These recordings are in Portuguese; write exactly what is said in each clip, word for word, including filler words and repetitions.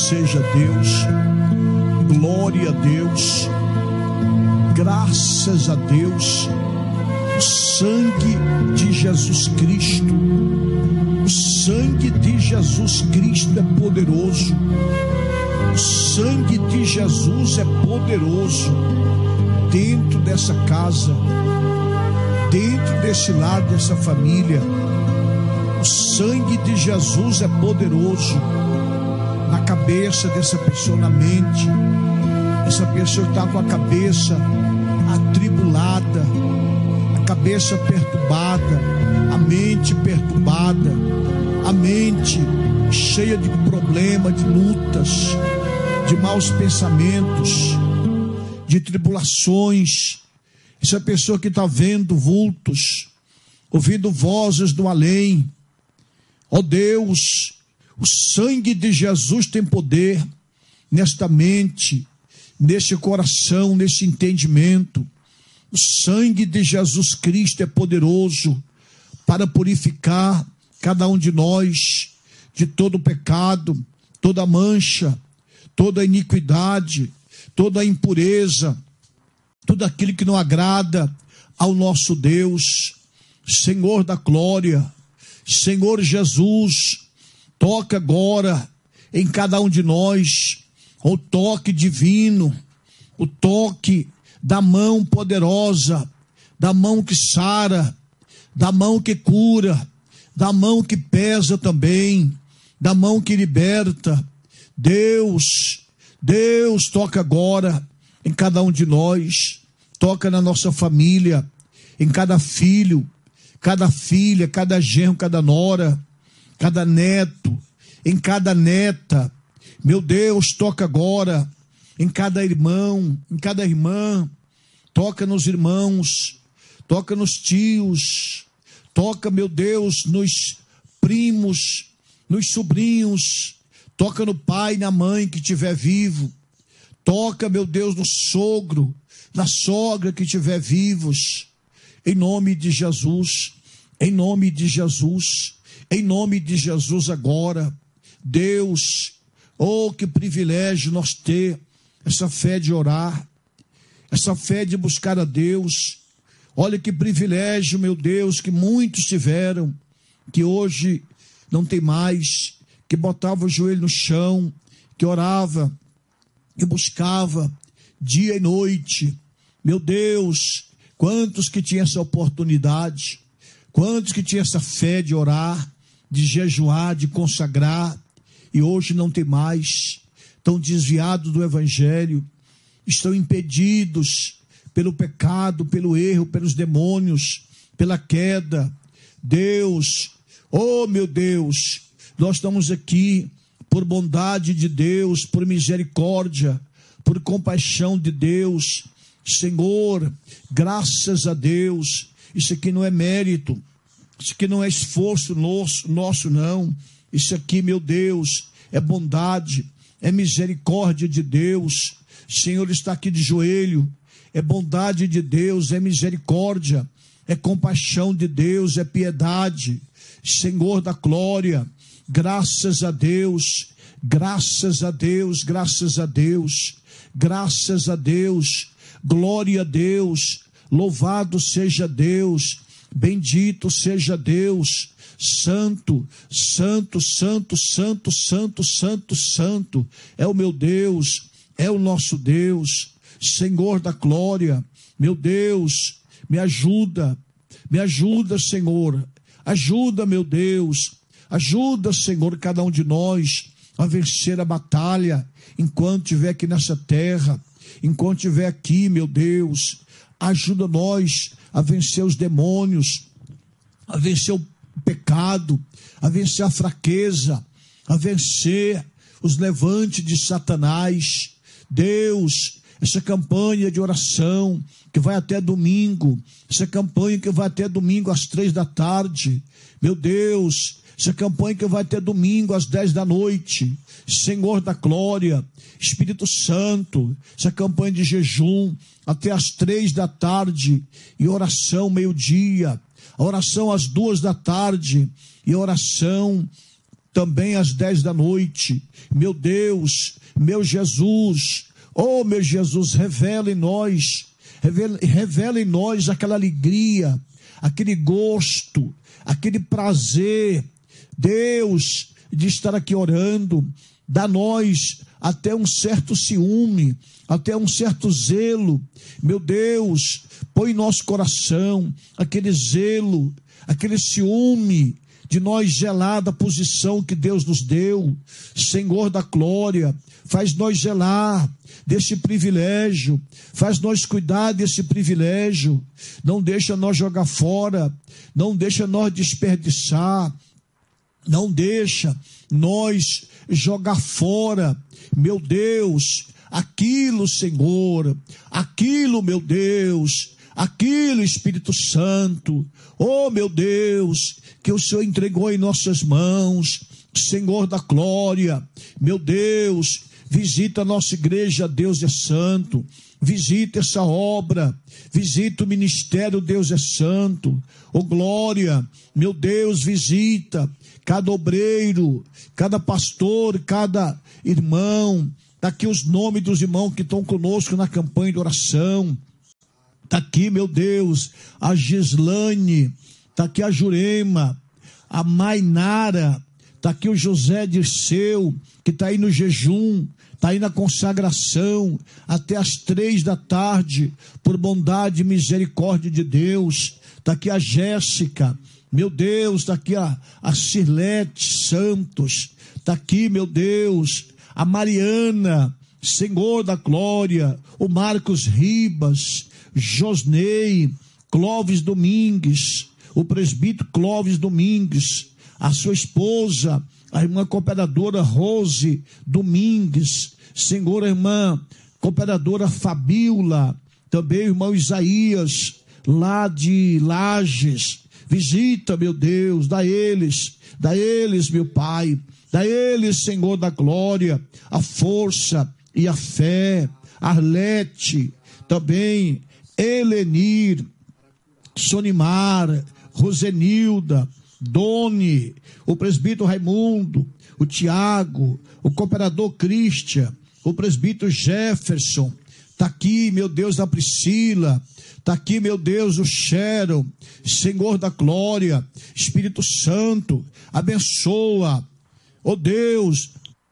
seja Deus, glória a Deus, graças a Deus. O sangue de Jesus Cristo, o sangue de Jesus Cristo é poderoso, o sangue de Jesus é poderoso dentro dessa casa, dentro desse lar, dessa família. O sangue de Jesus é poderoso na cabeça dessa pessoa, na mente. Essa pessoa está com a cabeça atribulada, a cabeça perturbada, a mente perturbada, a mente cheia de problemas, de lutas, de maus pensamentos, de tribulações. Essa pessoa que está vendo vultos, ouvindo vozes do além. Ó Deus, o sangue de Jesus tem poder nesta mente, neste coração, nesse entendimento. O sangue de Jesus Cristo é poderoso para purificar cada um de nós de todo pecado, toda mancha, toda iniquidade, toda impureza, tudo aquilo que não agrada ao nosso Deus. Senhor da glória, Senhor Jesus, toca agora em cada um de nós o toque divino, o toque da mão poderosa, da mão que sara, da mão que cura, da mão que pesa também, da mão que liberta. Deus, Deus, toca agora em cada um de nós, toca na nossa família, em cada filho, cada filha, cada genro, cada nora, cada neto, em cada neta. Meu Deus, toca agora em cada irmão, em cada irmã, toca nos irmãos, toca nos tios, toca, meu Deus, nos primos, nos sobrinhos, toca no pai e na mãe que estiver vivo, toca, meu Deus, no sogro, na sogra que estiver vivos, em nome de Jesus, em nome de Jesus, em nome de Jesus agora. Deus, oh, que privilégio nós ter essa fé de orar, essa fé de buscar a Deus. Olha que privilégio, meu Deus, que muitos tiveram, que hoje não tem mais, que botava o joelho no chão, que orava, que buscava dia e noite. Meu Deus, quantos que tinham essa oportunidade, quantos que tinham essa fé de orar, de jejuar, de consagrar, e hoje não tem mais, estão desviados do evangelho, estão impedidos pelo pecado, pelo erro, pelos demônios, pela queda. Deus, oh meu Deus, nós estamos aqui por bondade de Deus, por misericórdia, por compaixão de Deus. Senhor, graças a Deus. Isso aqui não é mérito, isso aqui não é esforço nosso, nosso não. Isso aqui, meu Deus, é bondade, é misericórdia de Deus. Senhor está aqui de joelho, é bondade de Deus, é misericórdia, é compaixão de Deus, é piedade. Senhor da glória, graças a Deus, graças a Deus, graças a Deus, graças a Deus, glória a Deus, louvado seja Deus, bendito seja Deus, santo, santo, santo, santo, santo, santo, santo, é o meu Deus, é o nosso Deus. Senhor da glória, meu Deus, me ajuda, me ajuda, Senhor, ajuda, meu Deus, ajuda, Senhor, cada um de nós a vencer a batalha, enquanto estiver aqui nessa terra, enquanto estiver aqui, meu Deus, ajuda nós a vencer os demônios, a vencer o pecado, a vencer a fraqueza, a vencer os levantes de Satanás. Deus, essa campanha de oração que vai até domingo, essa campanha que vai até domingo às três da tarde, meu Deus, essa campanha que vai até domingo às dez da noite, Senhor da glória, Espírito Santo, essa campanha de jejum até às três da tarde, e oração meio-dia, a oração às duas da tarde, e oração também às dez da noite. Meu Deus, meu Jesus, oh meu Jesus, revela em nós, revela, revela em nós aquela alegria, aquele gosto, aquele prazer, Deus, de estar aqui orando. Dá a nós até um certo ciúme, até um certo zelo, meu Deus, põe em nosso coração aquele zelo, aquele ciúme, de nós gelar da posição que Deus nos deu. Senhor da glória, faz nós gelar desse privilégio, faz nós cuidar desse privilégio, não deixa nós jogar fora, não deixa nós desperdiçar, não deixa nós jogar fora, meu Deus, aquilo, Senhor, aquilo, meu Deus, aquilo, Espírito Santo, oh meu Deus, que o Senhor entregou em nossas mãos, Senhor da glória, meu Deus, visita a nossa igreja, Deus é santo, visita essa obra, visita o ministério, Deus é santo, oh glória, meu Deus, visita cada obreiro, cada pastor, cada irmão. Está aqui os nomes dos irmãos que estão conosco na campanha de oração. Está aqui, meu Deus, a Gislane, está aqui a Jurema, a Mainara, está aqui o José Dirceu, que está aí no jejum, está aí na consagração, até as três da tarde, por bondade e misericórdia de Deus. Está aqui a Jéssica, meu Deus, está aqui a, a Cirlete Santos, está aqui, meu Deus, a Mariana, Senhor da glória, o Marcos Ribas, Josnei, Clóvis Domingues, o presbítero Clóvis Domingues, a sua esposa, a irmã cooperadora Rose Domingues, Senhor, a irmã cooperadora Fabíola, também o irmão Isaías, lá de Lages. Visita, meu Deus, dá eles, dá eles, meu Pai, dá eles, Senhor da glória, a força e a fé. Arlete, também Helenir, Sonimar, Rosenilda, Doni, o presbítero Raimundo, o Tiago, o cooperador Cristian, o presbítero Jefferson, está aqui, meu Deus, a Priscila, está aqui, meu Deus, o Sharon, Senhor da glória, Espírito Santo, abençoa, ó Deus,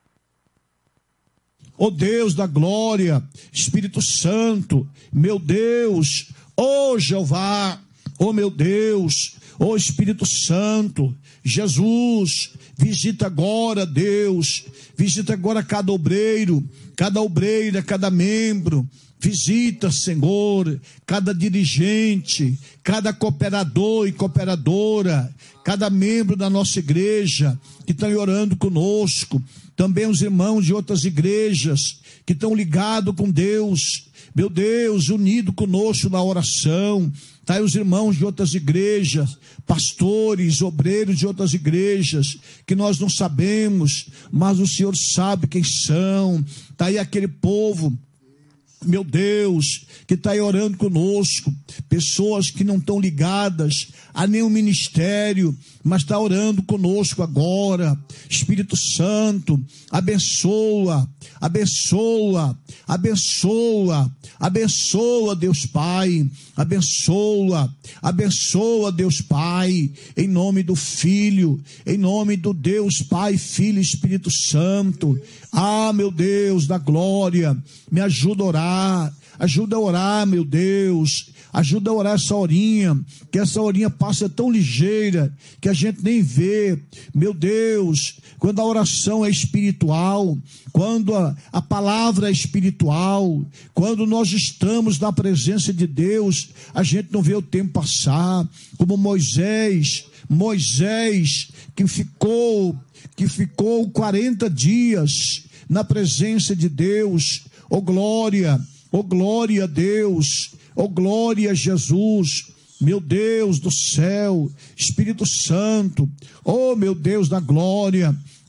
ó Deus da glória, Espírito Santo, meu Deus, ó Jeová, ó meu Deus, ó Espírito Santo, Jesus, visita agora, Deus, visita agora cada obreiro, cada obreira, cada membro, visita, Senhor, cada dirigente, cada cooperador e cooperadora, cada membro da nossa igreja que estão orando conosco, também os irmãos de outras igrejas que estão ligados com Deus, meu Deus, unido conosco na oração. Está aí os irmãos de outras igrejas, pastores, obreiros de outras igrejas, que nós não sabemos, mas o Senhor sabe quem são. Está aí aquele povo, meu Deus, que está aí orando conosco, pessoas que não estão ligadas a nenhum ministério, mas está orando conosco agora. Espírito Santo, abençoa, abençoa, abençoa, abençoa, Deus Pai, abençoa, abençoa, Deus Pai, em nome do Filho, em nome do Deus Pai, Filho e Espírito Santo. Ah, meu Deus da glória, me ajuda a orar, ajuda a orar, meu Deus, ajuda a orar essa horinha, que essa horinha passa tão ligeira, que a gente nem vê, meu Deus, quando a oração é espiritual, quando a, a palavra é espiritual, quando nós estamos na presença de Deus, a gente não vê o tempo passar, como Moisés, Moisés, que ficou, que ficou quarenta dias na presença de Deus, oh glória, oh glória a Deus, oh glória a Jesus, meu Deus do céu, Espírito Santo, oh meu Deus da glória,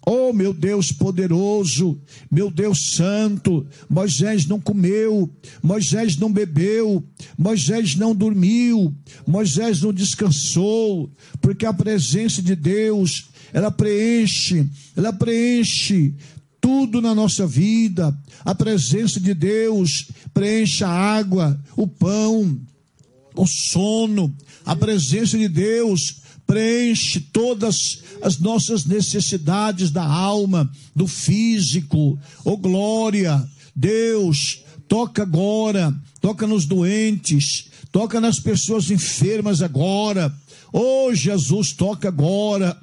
Oh, meu Deus poderoso, meu Deus santo, Moisés não comeu, Moisés não bebeu, Moisés não dormiu, Moisés não descansou, porque a presença de Deus, ela preenche, ela preenche tudo na nossa vida. A presença de Deus preenche a água, o pão, o sono. A presença de Deus preenche todas as nossas necessidades da alma, do físico. Oh glória, Deus, toca agora, toca nos doentes, toca nas pessoas enfermas agora. Oh Jesus, toca agora.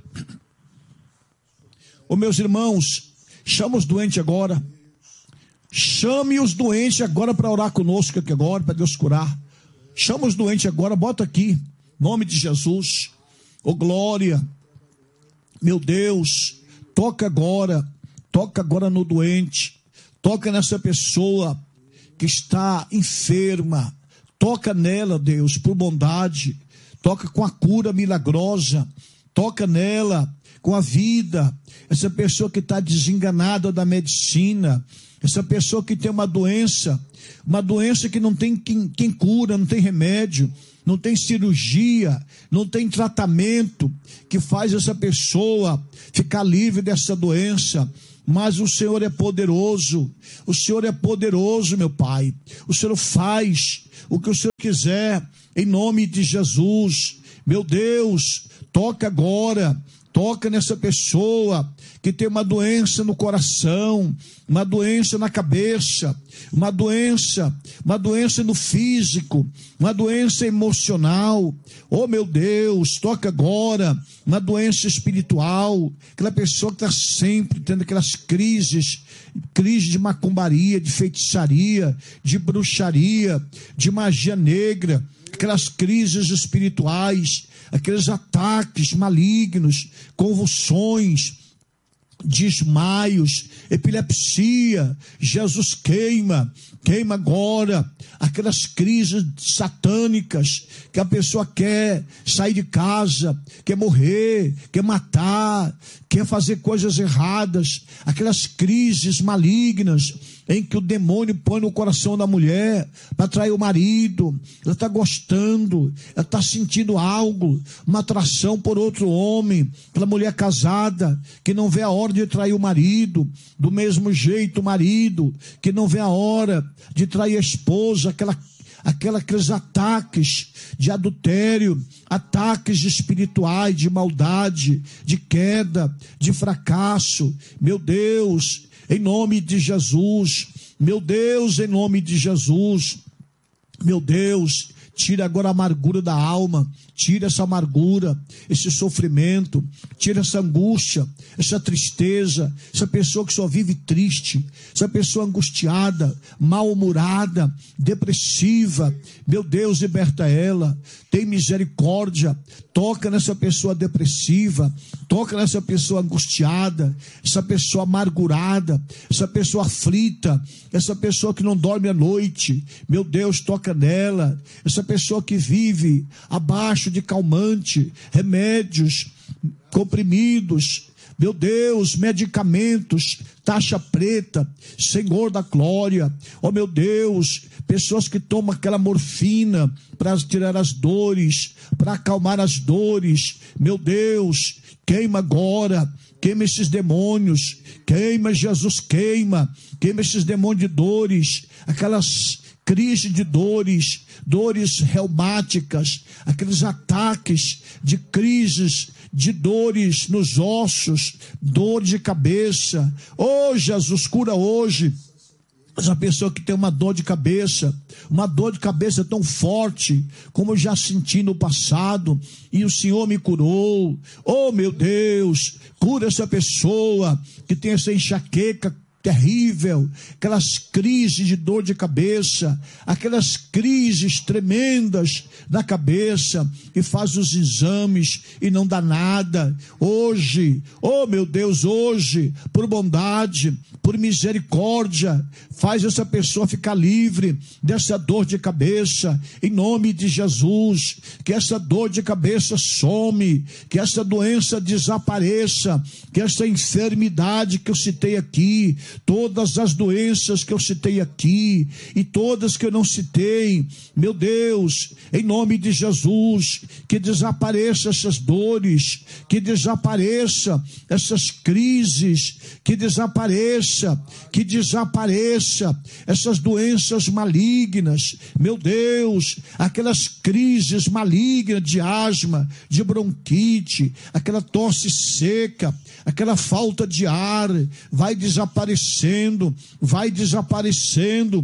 Oh meus irmãos, chama os doentes agora. Chame os doentes agora para orar conosco aqui agora, para Deus curar. Chama os doentes agora, bota aqui, em nome de Jesus. Oh glória, meu Deus, toca agora, toca agora no doente, toca nessa pessoa que está enferma, toca nela, Deus, por bondade, toca com a cura milagrosa, toca nela com a vida, essa pessoa que está desenganada da medicina, essa pessoa que tem uma doença, uma doença que não tem quem, quem cura, não tem remédio, não tem cirurgia, não tem tratamento que faz essa pessoa ficar livre dessa doença. Mas o Senhor é poderoso, o Senhor é poderoso, meu Pai. O Senhor faz o que o Senhor quiser, em nome de Jesus. Meu Deus, toca agora, toca nessa pessoa que tem uma doença no coração, uma doença na cabeça, uma doença, uma doença no físico, uma doença emocional. Oh meu Deus, toca agora, uma doença espiritual, aquela pessoa que está sempre tendo aquelas crises, crise de macumbaria, de feitiçaria, de bruxaria, de magia negra, aquelas crises espirituais, aqueles ataques malignos, convulsões, desmaios, epilepsia. Jesus queima, queima agora aquelas crises satânicas que a pessoa quer sair de casa, quer morrer, quer matar, quer fazer coisas erradas, aquelas crises malignas em que o demônio põe no coração da mulher para atrair o marido. Ela está gostando, ela está sentindo algo, uma atração por outro homem, aquela mulher casada que não vê a hora de trair o marido, do mesmo jeito o marido que não vê a hora de trair a esposa, aquela, aquela, aqueles ataques de adultério, ataques espirituais, de maldade, de queda, de fracasso. Meu Deus, em nome de Jesus, meu Deus, em nome de Jesus, meu Deus, tira agora a amargura da alma, tira essa amargura, esse sofrimento, tira essa angústia, essa tristeza, essa pessoa que só vive triste, essa pessoa angustiada, mal-humorada, depressiva. Meu Deus, liberta ela, tem misericórdia, toca nessa pessoa depressiva, toca nessa pessoa angustiada, essa pessoa amargurada, essa pessoa aflita, essa pessoa que não dorme à noite. Meu Deus, toca nela, essa pessoa que vive abaixo de calmante, remédios, comprimidos, meu Deus, medicamentos, taxa preta, Senhor da glória. Oh meu Deus, pessoas que tomam aquela morfina para tirar as dores, para acalmar as dores. Meu Deus, queima agora, queima esses demônios, queima Jesus, queima, queima esses demônios de dores, aquelas crise de dores, dores reumáticas, aqueles ataques de crises, de dores nos ossos, dor de cabeça. Oh Jesus, cura hoje essa pessoa que tem uma dor de cabeça, uma dor de cabeça tão forte como eu já senti no passado, e o Senhor me curou. Oh meu Deus, cura essa pessoa que tem essa enxaqueca terrível, aquelas crises de dor de cabeça, aquelas crises tremendas na cabeça, e faz os exames e não dá nada. Hoje, oh meu Deus, hoje, por bondade, por misericórdia, faz essa pessoa ficar livre dessa dor de cabeça, em nome de Jesus. Que essa dor de cabeça some, que essa doença desapareça, que essa enfermidade que eu citei aqui, todas as doenças que eu citei aqui e todas que eu não citei, meu Deus, em nome de Jesus, que desapareça essas dores, que desapareça essas crises, que desapareça, que desapareça essas doenças malignas, meu Deus, aquelas crises malignas de asma, de bronquite, aquela tosse seca, aquela falta de ar, vai desaparecendo, vai desaparecendo,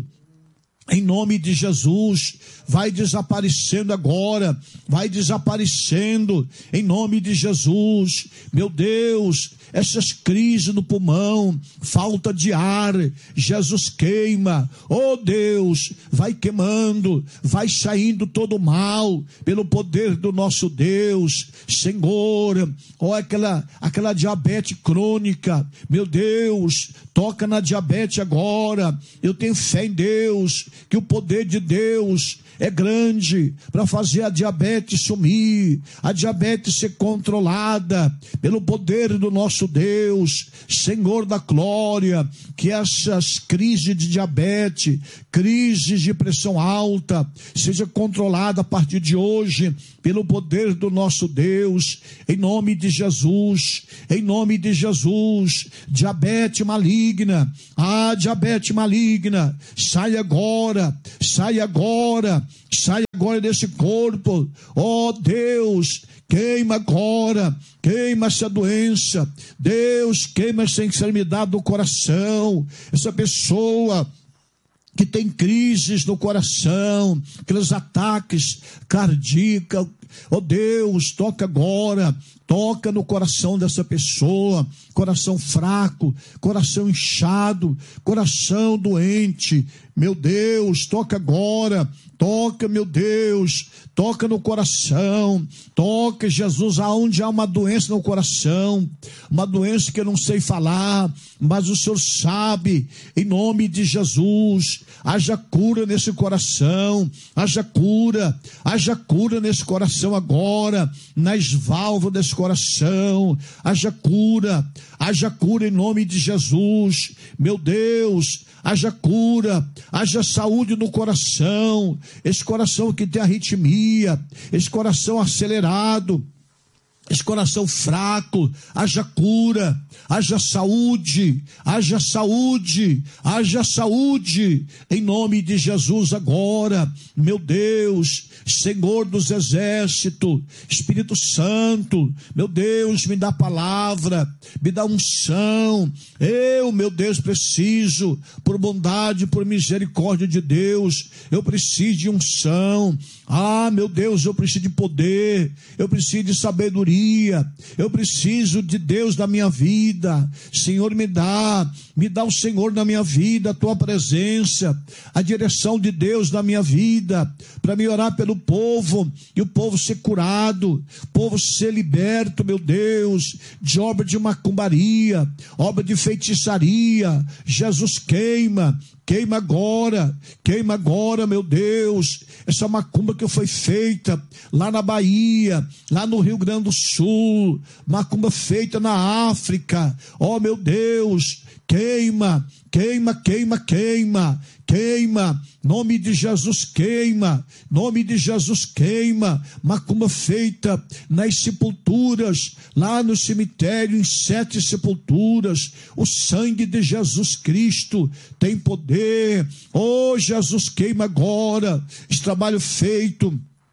em nome de Jesus, vai desaparecendo agora, vai desaparecendo, em nome de Jesus, meu Deus, essas crises no pulmão, falta de ar, Jesus queima, oh Deus, vai queimando, vai saindo todo o mal, pelo poder do nosso Deus, Senhor, ó, aquela, aquela diabetes crônica, meu Deus, toca na diabetes agora, eu tenho fé em Deus, que o poder de Deus é grande para fazer a diabetes sumir, a diabetes ser controlada pelo poder do nosso Deus, Senhor da glória, que essas crises de diabetes, crises de pressão alta, seja controlada a partir de hoje, pelo poder do nosso Deus, em nome de Jesus, em nome de Jesus. Diabetes maligna, ah, diabetes maligna, sai agora, sai agora, sai agora desse corpo, ó Deus, queima agora, queima essa doença, Deus, queima essa enfermidade do coração, essa pessoa que tem crises no coração, aqueles ataques cardíacos, ó Deus, toca agora, toca no coração dessa pessoa, coração fraco, coração inchado, coração doente, meu Deus, toca agora, toca, meu Deus, toca no coração, toca, Jesus, aonde há uma doença no coração, uma doença que eu não sei falar, mas o Senhor sabe, em nome de Jesus, haja cura nesse coração, haja cura, haja cura nesse coração agora, nas válvulas desse coração, haja cura, haja cura em nome de Jesus, meu Deus, haja cura, haja saúde no coração, esse coração que tem arritmia, esse coração acelerado, esse coração fraco, haja cura, haja saúde, haja saúde, haja saúde, em nome de Jesus agora, meu Deus, Senhor dos exércitos, Espírito Santo, meu Deus, me dá palavra, me dá unção, eu, meu Deus, preciso, por bondade, por misericórdia de Deus, eu preciso de unção, ah, meu Deus, eu preciso de poder, eu preciso de sabedoria, eu preciso de Deus na minha vida, Senhor, me dá, me dá o Senhor na minha vida, a tua presença, a direção de Deus na minha vida, para me orar pelo povo, e o povo ser curado, o povo ser liberto, meu Deus, de obra de macumbaria, obra de feitiçaria, Jesus queima, queima agora, queima agora, meu Deus, essa macumba que foi feita lá na Bahia, lá no Rio Grande do Sul, macumba feita na África, ó meu Deus, queima, queima, queima, queima, queima, nome de Jesus queima, nome de Jesus queima, macumba feita nas sepulturas, lá no cemitério, em sete sepulturas, o sangue de Jesus Cristo tem poder, oh Jesus queima agora, esse trabalho feito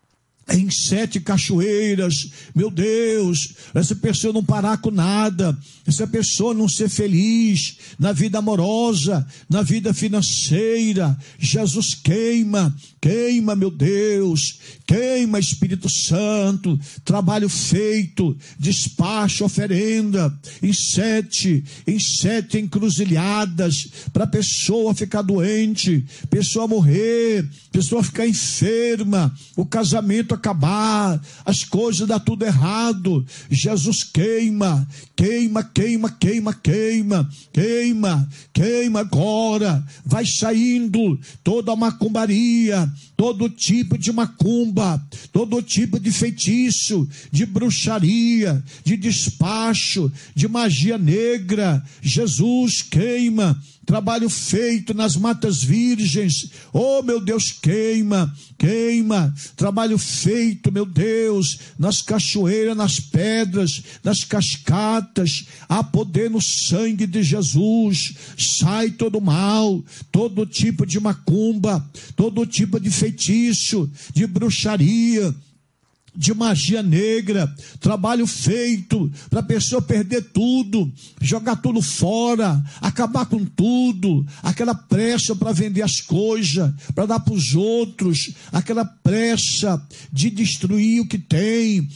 em sete cachoeiras, meu Deus, essa pessoa não parar com nada, essa pessoa não ser feliz na vida amorosa, na vida financeira. Jesus, queima, queima, meu Deus, queima, Espírito Santo, trabalho feito, despacho, oferenda, em sete, em sete encruzilhadas, para a pessoa ficar doente, pessoa morrer, pessoa ficar enferma, o casamento acabar, as coisas dar tudo errado. Jesus, queima, queima, queima, queima, queima, queima, queima agora, vai saindo toda a macumbaria, todo tipo de macumba, todo tipo de feitiço, de bruxaria, de despacho, de magia negra. Jesus, queima, trabalho feito nas matas virgens, oh meu Deus, queima, queima, trabalho feito, meu Deus, nas cachoeiras, nas pedras, nas cascatas, há poder no sangue de Jesus. Sai todo mal, todo tipo de macumba, todo tipo de feitiço, de bruxaria, de magia negra, trabalho feito para a pessoa perder tudo, jogar tudo fora, acabar com tudo, aquela pressa para vender as coisas, para dar para os outros, aquela pressa de destruir o que tem.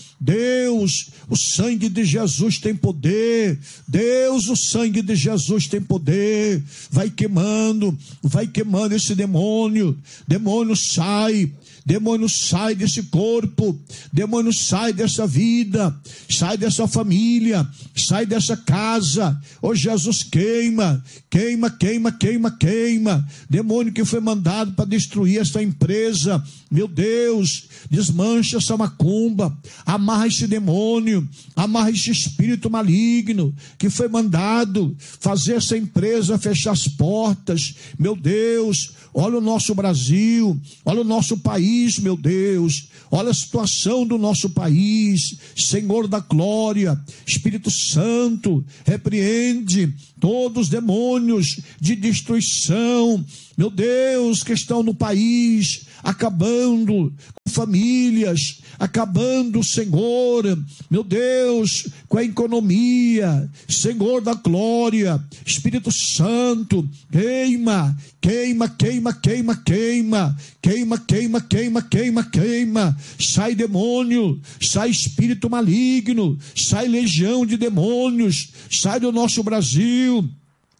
Deus, o sangue de Jesus tem poder. Deus, o sangue de Jesus tem poder. Vai queimando, vai queimando esse demônio. Demônio, sai. Demônio, sai desse corpo, demônio, sai dessa vida, sai dessa família, sai dessa casa. Ô Jesus, queima, queima, queima, queima, queima. Demônio que foi mandado para destruir essa empresa, meu Deus, desmancha essa macumba, amarra esse demônio, amarra esse espírito maligno que foi mandado fazer essa empresa fechar as portas. Meu Deus, olha o nosso Brasil, olha o nosso país, meu Deus, olha a situação do nosso país. Senhor da glória, Espírito Santo, repreende todos os demônios de destruição, meu Deus, que estão no país, acabando com famílias, acabando, Senhor, meu Deus, com a economia. Senhor da glória, Espírito Santo, queima, queima, queima, queima, queima, queima, queima, queima, queima, queima. Sai demônio, sai espírito maligno, sai legião de demônios, sai do nosso Brasil.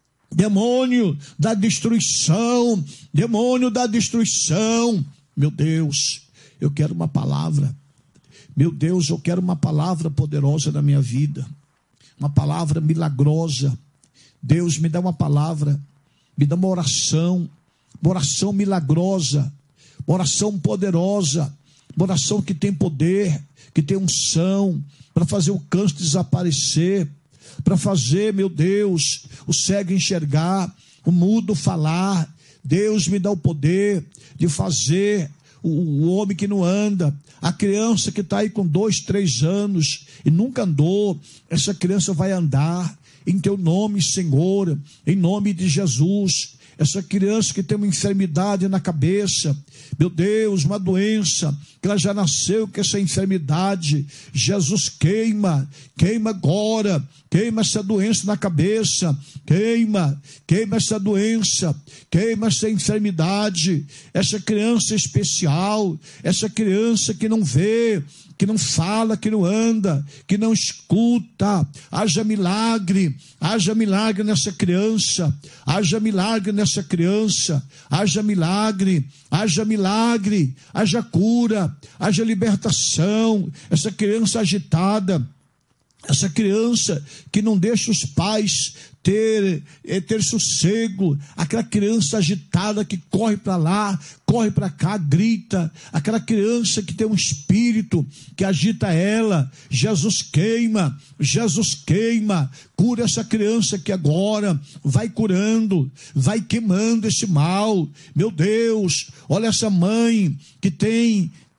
Demônio da destruição, demônio da destruição. Meu Deus, eu quero uma palavra. Meu Deus, eu quero uma palavra poderosa na minha vida, uma palavra milagrosa. Deus, me dá uma palavra, me dá uma oração, uma oração milagrosa, uma oração poderosa, uma oração que tem poder, que tem unção, para fazer o câncer desaparecer, para fazer, meu Deus, o cego enxergar, o mudo falar. Deus, me dá o poder de fazer o, o homem que não anda, a criança que está aí com dois, três anos e nunca andou, essa criança vai andar em teu nome, Senhor, em nome de Jesus. Essa criança que tem uma enfermidade na cabeça, meu Deus, uma doença, que ela já nasceu com essa enfermidade. Jesus, queima, queima agora, queima essa doença na cabeça, queima, queima essa doença, queima essa enfermidade, essa criança especial, essa criança que não vê, que não fala, que não anda, que não escuta. Haja milagre, haja milagre nessa criança, haja milagre nessa criança, haja milagre, haja milagre, haja cura, haja libertação. Essa criança agitada, essa criança que não deixa os pais ter, ter sossego, aquela criança agitada que corre para lá, corre para cá, grita, aquela criança que tem um espírito que agita ela. Jesus, queima, Jesus, queima, cura essa criança que agora vai curando, vai queimando esse mal. Meu Deus, olha essa mãe que tem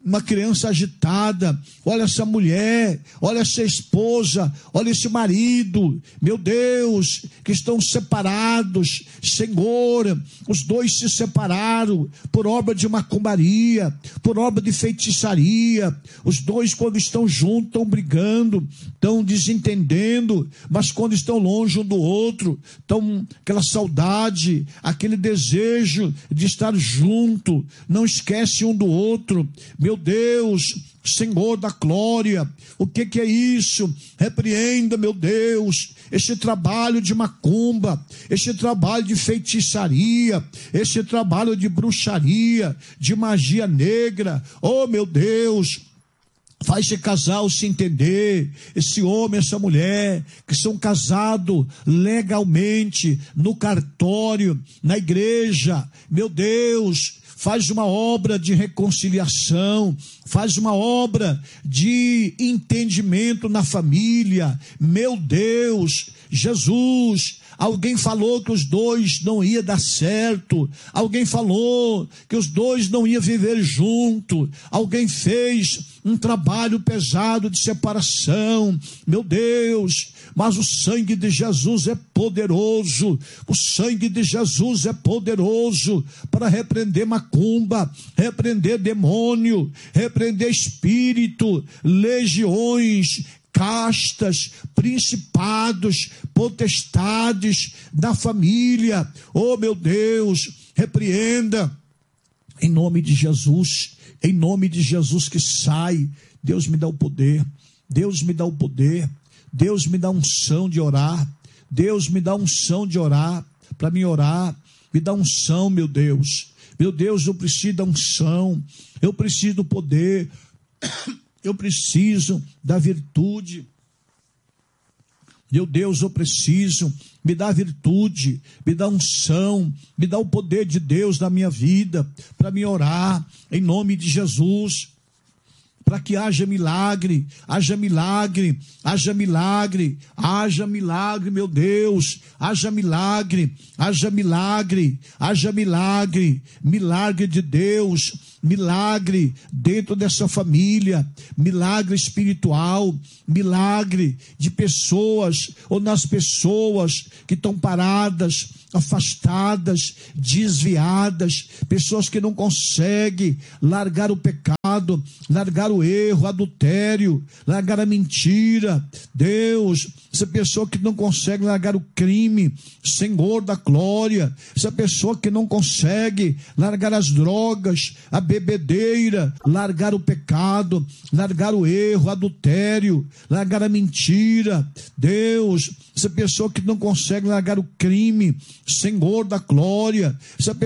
uma criança agitada, olha essa mulher, olha essa esposa, olha esse marido, meu Deus, que estão separados, Senhor, os dois se separaram por obra de macumbaria, por obra de feitiçaria, os dois quando estão juntos estão brigando, estão desentendendo, mas quando estão longe um do outro, estão aquela saudade, aquele desejo de estar junto, não esquece um do outro, meu Deus, Senhor da glória, o que que é isso? Repreenda, meu Deus, este trabalho de macumba, este trabalho de feitiçaria, este trabalho de bruxaria, de magia negra, oh meu Deus, faz esse casal se entender, esse homem, essa mulher, que são casados legalmente, no cartório, na igreja, meu Deus, faz uma obra de reconciliação, faz uma obra de entendimento na família, meu Deus, Jesus, alguém falou que os dois não ia dar certo, alguém falou que os dois não iam viver junto, alguém fez um trabalho pesado de separação, meu Deus, mas o sangue de Jesus é poderoso, o sangue de Jesus é poderoso para repreender macumba, repreender demônio, repreender espírito, legiões, castas, principados, potestades da família, oh meu Deus, repreenda, em nome de Jesus, em nome de Jesus que sai, Deus me dá o poder, Deus me dá o poder, Deus me dá unção de orar, Deus me dá unção de orar, para mim orar, me dá unção, meu Deus, meu Deus, eu preciso da unção, eu preciso do poder, eu preciso da virtude, meu Deus, eu preciso, me dá virtude, me dá unção, me dá o poder de Deus na minha vida, para me orar, em nome de Jesus, para que haja milagre, haja milagre, haja milagre, haja milagre, meu Deus, haja milagre, haja milagre, haja milagre, milagre de Deus, milagre dentro dessa família, milagre espiritual, milagre de pessoas, ou nas pessoas que estão paradas, afastadas, desviadas, pessoas que não conseguem largar o pecado, largar o erro, adultério, largar a mentira, Deus, essa pessoa que não consegue largar o crime, Senhor da glória, essa pessoa que não consegue largar as drogas, a bebedeira, largar o pecado, largar o erro, adultério, largar a mentira, Deus, essa pessoa que não consegue largar o crime, Senhor da glória, essa